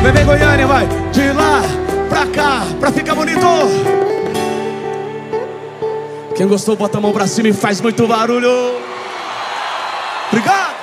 Vem Goiânia, vai. De lá pra cá, pra ficar bonito. Quem gostou, bota a mão pra cima e faz muito barulho. Obrigado.